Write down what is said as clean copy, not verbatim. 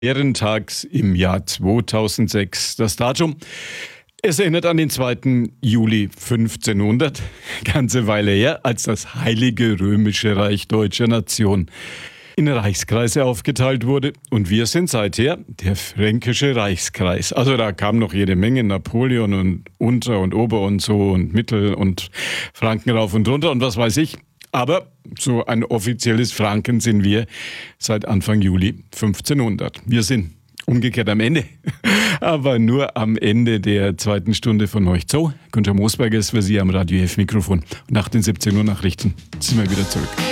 Ehrentags im Jahr 2006. Das Datum, es erinnert an den 2. Juli 1500, ganze Weile her, als das Heilige Römische Reich deutscher Nation in Reichskreise aufgeteilt wurde. Und wir sind seither der Fränkische Reichskreis. Also da kam noch jede Menge Napoleon und Unter und Ober und so und Mittel und Franken rauf und runter und was weiß ich. Aber so ein offizielles Franken sind wir seit Anfang Juli 1500. Wir sind umgekehrt am Ende, aber nur am Ende der 2. Stunde von euch. So, Günther Moosberger ist für Sie am Radio F Mikrofon. Und nach den 17 Uhr Nachrichten sind wir wieder zurück.